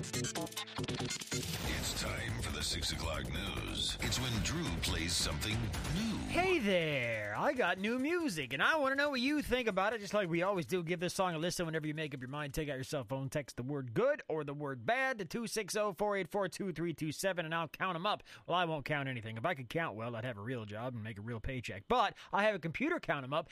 It's time for the 6 o'clock news. It's when Drew plays something new. Hey there, I got new music, and I want to know what you think about it, just like we always do. Give this song a listen whenever you make up your mind. Take out your cell phone, text the word good or the word bad to 260-484-2327, and I'll count them up. Well, I won't count anything. If I could count well, I'd have a real job and make a real paycheck. But I have a computer count them up,